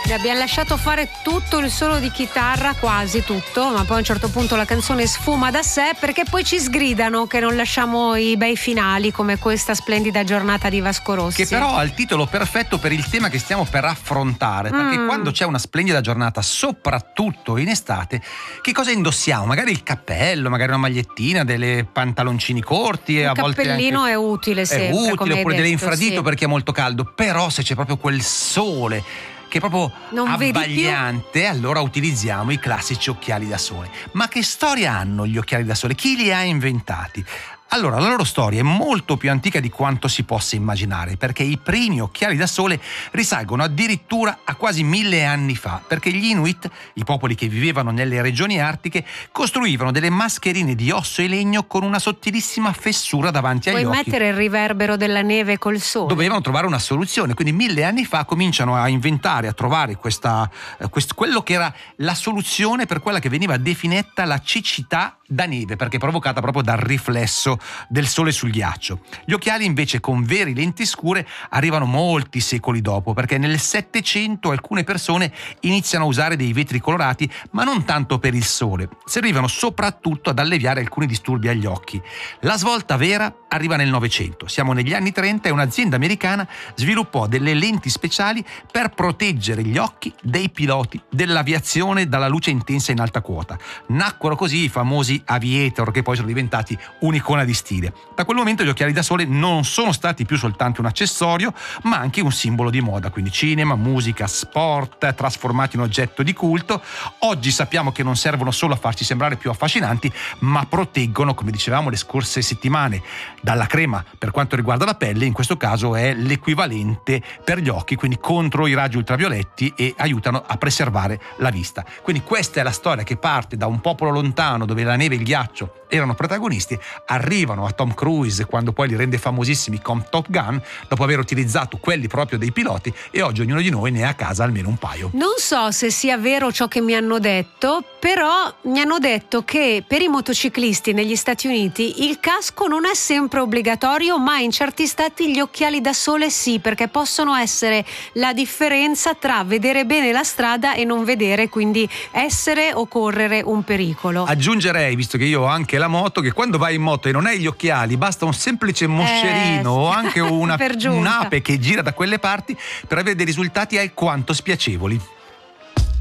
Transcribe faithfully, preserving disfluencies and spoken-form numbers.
Vi abbiamo lasciato fare tutto il solo di chitarra, quasi tutto, ma poi a un certo punto la canzone sfuma da sé perché poi ci sgridano che non lasciamo i bei finali come questa splendida giornata di Vasco Rossi. Che però ha il titolo perfetto per il tema che stiamo per affrontare, perché Mm. quando c'è una splendida giornata, soprattutto in estate, che cosa indossiamo? Magari il cappello, magari una magliettina, delle pantaloncini corti e Un a volte cappellino anche è utile sempre, è come utile, hai oppure delle detto, infradito sì. perché è molto caldo, però se c'è proprio quel sole che è proprio Non vedi abbagliante, allora utilizziamo i classici occhiali da sole. Ma che storia hanno gli occhiali da sole? Chi li ha inventati? Allora, la loro storia è molto più antica di quanto si possa immaginare, perché i primi occhiali da sole risalgono addirittura a quasi mille anni fa, perché gli Inuit, i popoli che vivevano nelle regioni artiche, costruivano delle mascherine di osso e legno con una sottilissima fessura davanti agli Puoi occhi. mettere il riverbero della neve col sole. Dovevano trovare una soluzione, quindi mille anni fa cominciano a inventare, a trovare questa, eh, quest- quello che era la soluzione per quella che veniva definita la cecità da neve, perché provocata proprio dal riflesso del sole sul ghiaccio. Gli occhiali invece con veri lenti scure arrivano molti secoli dopo, perché nel Settecento alcune persone iniziano a usare dei vetri colorati, ma non tanto per il sole, servivano soprattutto ad alleviare alcuni disturbi agli occhi. La svolta vera arriva nel Novecento, siamo negli anni trenta e un'azienda americana sviluppò delle lenti speciali per proteggere gli occhi dei piloti dell'aviazione dalla luce intensa in alta quota. Nacquero così i famosi aviator, che poi sono diventati un'icona di stile. Da quel momento gli occhiali da sole non sono stati più soltanto un accessorio, ma anche un simbolo di moda, quindi cinema, musica, sport, trasformati in oggetto di culto. Oggi sappiamo che non servono solo a farci sembrare più affascinanti, ma proteggono, come dicevamo le scorse settimane, dalla crema per quanto riguarda la pelle, in questo caso è l'equivalente per gli occhi, quindi contro i raggi ultravioletti, e aiutano a preservare la vista. Quindi questa è la storia che parte da un popolo lontano dove la neve e il ghiaccio erano protagonisti, arrivano a Tom Cruise quando poi li rende famosissimi con Top Gun, dopo aver utilizzato quelli proprio dei piloti, e oggi ognuno di noi ne ha a casa almeno un paio. Non so se sia vero ciò che mi hanno detto, però mi hanno detto che per i motociclisti negli Stati Uniti il casco non è sempre obbligatorio, ma in certi stati gli occhiali da sole sì, perché possono essere la differenza tra vedere bene la strada e non vedere, quindi essere o correre un pericolo. Aggiungerei, visto che io ho anche la moto, che quando vai in moto e non hai gli occhiali basta un semplice moscerino Eh, o anche una, per giunta. un'ape che gira da quelle parti per avere dei risultati alquanto spiacevoli.